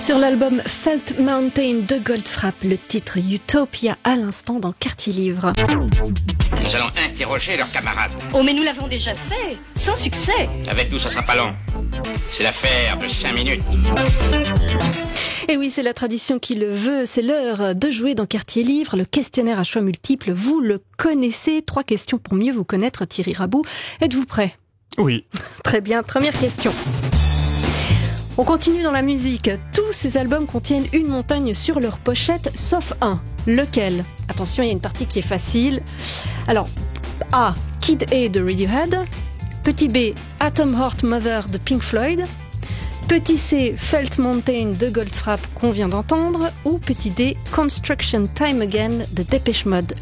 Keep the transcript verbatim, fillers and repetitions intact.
Sur l'album Felt Mountain de Goldfrapp, le titre Utopia à l'instant dans Quartier Livre. Nous allons interroger leurs camarades. Oh mais nous l'avons déjà fait, sans succès. Avec nous, ça sera pas long. C'est l'affaire de cinq minutes. Et oui, c'est la tradition qui le veut. C'est l'heure de jouer dans Quartier Livre, le questionnaire à choix multiples. Vous le connaissez. Trois questions pour mieux vous connaître. Thierry Raboud, êtes-vous prêt ? Oui. Très bien. Première question. On continue dans la musique. Tous ces albums contiennent une montagne sur leur pochette, sauf un. Lequel ? Attention, il y a une partie qui est facile. Alors, A. Kid A de Radiohead. Petit B. Atom Heart Mother de Pink Floyd. Petit C. Felt Mountain de Goldfrapp qu'on vient d'entendre. Ou petit D. Construction Time Again de Depeche Mode.